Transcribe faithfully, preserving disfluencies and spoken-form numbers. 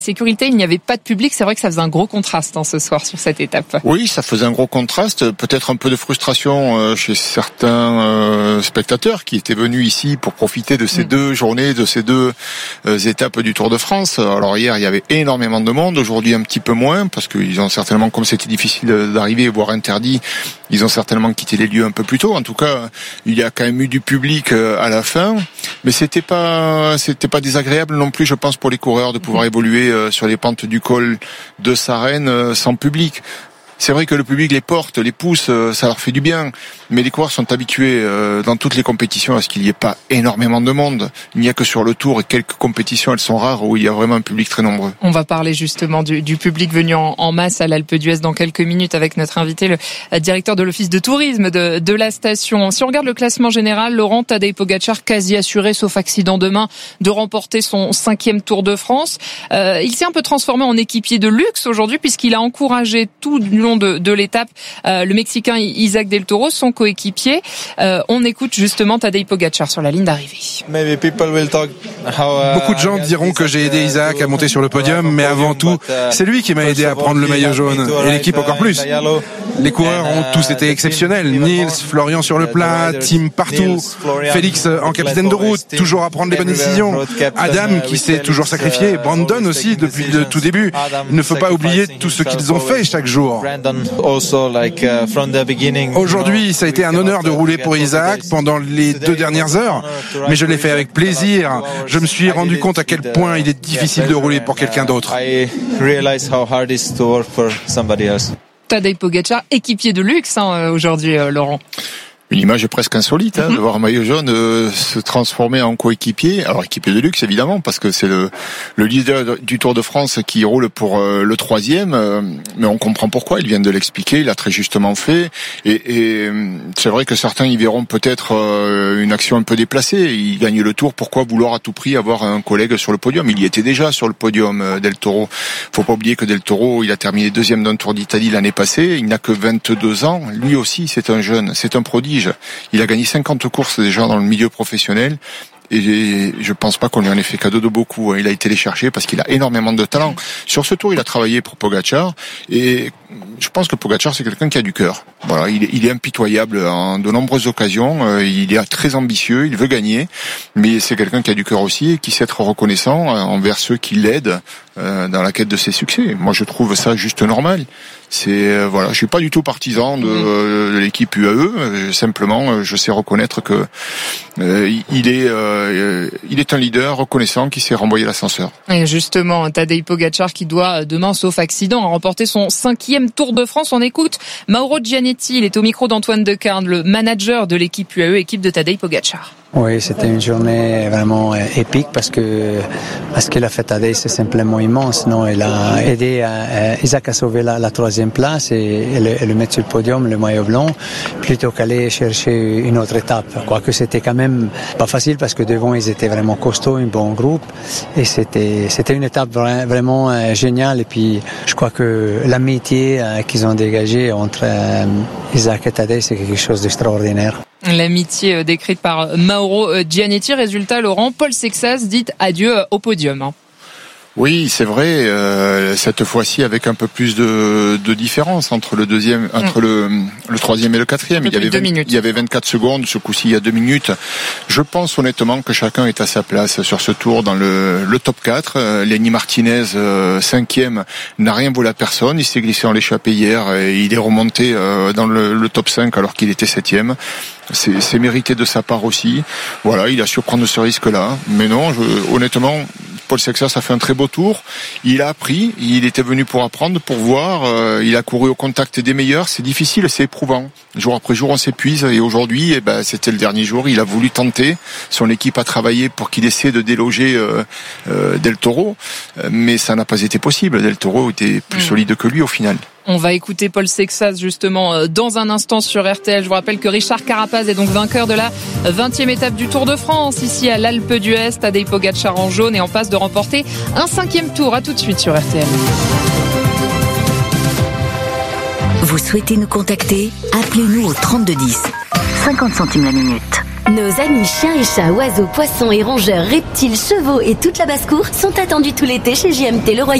Sécurité, il n'y avait pas de public, c'est vrai que ça faisait un gros contraste hein, ce soir sur cette étape. Oui, ça faisait un gros contraste, peut-être un peu de frustration euh, chez certains euh, spectateurs qui étaient venus ici pour profiter de ces mmh. deux journées, de ces deux euh, étapes du Tour de France. Alors hier, il y avait énormément de monde, aujourd'hui un petit peu moins, parce qu'ils ont certainement, comme c'était difficile d'arriver, voire interdit, ils ont certainement quitté les lieux un peu plus tôt. En tout cas, il y a quand même eu du public à la fin, mais c'était pas, c'était pas désagréable non plus, je pense, pour les coureurs de pouvoir mmh. évoluer sur les pentes du col de Sarenne sans public. C'est vrai que le public les porte, les pousse, ça leur fait du bien. Mais les coureurs sont habitués dans toutes les compétitions à ce qu'il n'y ait pas énormément de monde. Il n'y a que sur le Tour et quelques compétitions, elles sont rares, où il y a vraiment un public très nombreux. On va parler justement du, du public venu en, en masse à l'Alpe d'Huez dans quelques minutes avec notre invité, le directeur de l'office de tourisme de, de la station. Si on regarde le classement général, Laurent, Tadej Pogačar quasi assuré, sauf accident demain, de remporter son cinquième Tour de France. Euh, il s'est un peu transformé en équipier de luxe aujourd'hui puisqu'il a encouragé tout du long De, de l'étape, euh, le Mexicain Isaac Del Toro, son coéquipier. Euh, on écoute justement Tadej Pogačar sur la ligne d'arrivée. Beaucoup de gens diront que j'ai aidé Isaac à monter sur le podium, mais avant tout, c'est lui qui m'a aidé à prendre le maillot jaune, et l'équipe encore plus. Les coureurs ont tous été exceptionnels. Nils, Florian sur le plat, Tim partout, Félix en capitaine de route, toujours à prendre les bonnes décisions. Adam qui s'est toujours sacrifié, Brandon aussi depuis le tout début. Il ne faut pas oublier tout ce qu'ils ont fait chaque jour. Aujourd'hui, ça a été un honneur de rouler pour Isaac pendant les deux dernières heures, mais je l'ai fait avec plaisir. Je me suis rendu compte à quel point il est difficile de rouler pour quelqu'un d'autre. Tadej Pogačar, équipier de luxe hein, aujourd'hui, euh, Laurent. Une image presque insolite, hein, mm-hmm. de voir un maillot jaune euh, se transformer en coéquipier. Alors équipier de luxe évidemment, parce que c'est le, le leader du Tour de France qui roule pour euh, le troisième. Euh, mais on comprend pourquoi. Il vient de l'expliquer. Il a très justement fait. Et, et c'est vrai que certains y verront peut-être euh, une action un peu déplacée. Il gagne le Tour. Pourquoi vouloir à tout prix avoir un collègue sur le podium ? Il y était déjà sur le podium, euh, Del Toro. Faut pas oublier que Del Toro, il a terminé deuxième d'un Tour d'Italie l'année passée. Il n'a que vingt-deux ans. Lui aussi, c'est un jeune. C'est un prodige. Il a gagné cinquante courses déjà dans le milieu professionnel et je pense pas qu'on lui en ait fait cadeau de beaucoup. Il a été les chercher parce qu'il a énormément de talent. Sur ce tour, il a travaillé pour Pogačar et je pense que Pogačar, c'est quelqu'un qui a du cœur. Voilà, il est, il est impitoyable en de nombreuses occasions. Il est très ambitieux, il veut gagner, mais c'est quelqu'un qui a du cœur aussi et qui sait être reconnaissant envers ceux qui l'aident dans la quête de ses succès. Moi, je trouve ça juste normal. C'est voilà, je suis pas du tout partisan de, de l'équipe U A E. Simplement, je sais reconnaître que euh, il est euh, il est un leader reconnaissant qui sait renvoyer l'ascenseur. Et justement, Tadej Pogačar qui doit demain, sauf accident, remporter son cinquième Tour de France. On écoute Mauro Gianetti. Il est au micro d'Antoine Decarne, le manager de l'équipe U A E, équipe de Tadej Pogačar. Oui, c'était une journée vraiment épique parce que parce qu'il a fait Tadej, c'est simplement immense. Non, il a aidé à, Isaac à sauver la, la troisième place et, et, le, et le mettre sur le podium, le maillot blanc, plutôt qu'aller chercher une autre étape. Quoique c'était quand même pas facile parce que devant ils étaient vraiment costauds, un bon groupe et c'était c'était une étape vra- vraiment euh, géniale. Et puis je crois que l'amitié euh, qu'ils ont dégagée entre euh, Isaac et Tadej, c'est quelque chose d'extraordinaire. L'amitié décrite par Mauro Gianetti. Résultat, Laurent, Paul Sexas dit adieu au podium. Oui, c'est vrai. Euh, cette fois-ci, avec un peu plus de, de différence entre le deuxième, entre mmh. le, le troisième et le quatrième. Il y avait vingt, il y avait vingt-quatre secondes. Ce coup-ci, il y a deux minutes. Je pense honnêtement que chacun est à sa place sur ce tour dans le, le top quatre. Euh, Lenny Martinez, euh, cinquième, n'a rien volé à personne. Il s'est glissé en l'échappée hier et il est remonté euh, dans le, le top cinq alors qu'il était septième. C'est, c'est mérité de sa part aussi. Voilà, il a su prendre ce risque-là. Mais non, je, honnêtement, Paul Sexas a fait un très beau tour. Il a appris, il était venu pour apprendre, pour voir. Euh, il a couru au contact des meilleurs. C'est difficile, c'est éprouvant. Jour après jour, on s'épuise. Et aujourd'hui, eh ben, c'était le dernier jour. Il a voulu tenter. Son équipe a travaillé pour qu'il essaie de déloger euh, euh, Del Toro. Mais ça n'a pas été possible. Del Toro était plus mmh. solide que lui au final. On va écouter Paul Sexas justement dans un instant sur R T L. Je vous rappelle que Richard Carapaz est donc vainqueur de la vingtième étape du Tour de France ici à l'Alpe d'Huez. Tadej Pogačar en jaune et en passe de remporter un cinquième tour. À tout de suite sur R T L. Vous souhaitez nous contacter ? Appelez-nous au trente-deux dix. cinquante centimes la minute. Nos amis chiens et chats, oiseaux, poissons et rongeurs, reptiles, chevaux et toute la basse-cour sont attendus tout l'été chez J M T Leroy.